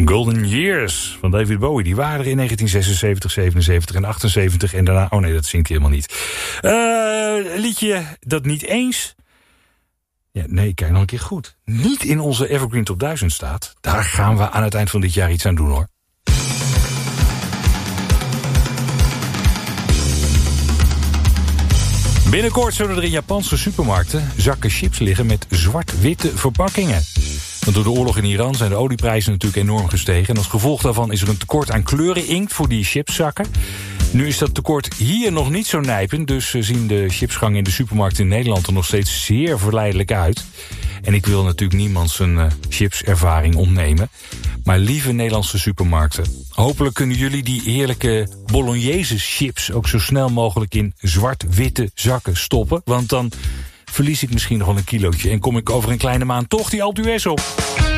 Golden Years van David Bowie. Die waren er in 1976, 77 en 78. En daarna... Oh nee, dat zingt hij helemaal niet. Liedje dat niet eens... Ja, nee, kijk nog een keer goed. Niet in onze Evergreen Top 1000 staat. Daar gaan we aan het eind van dit jaar iets aan doen, hoor. Binnenkort zullen er in Japanse supermarkten zakken chips liggen met zwart-witte verpakkingen. Want door de oorlog in Iran zijn de olieprijzen natuurlijk enorm gestegen. En als gevolg daarvan is er een tekort aan kleureninkt voor die chipszakken. Nu is dat tekort hier nog niet zo nijpend. Dus zien de chipsgangen in de supermarkt in Nederland er nog steeds zeer verleidelijk uit. En ik wil natuurlijk niemand zijn chipservaring ontnemen. Maar lieve Nederlandse supermarkten, hopelijk kunnen jullie die heerlijke Bolognese chips ook zo snel mogelijk in zwart-witte zakken stoppen. Want dan verlies ik misschien nog wel een kilootje en kom ik over een kleine maand toch die Alpe d'Huez op.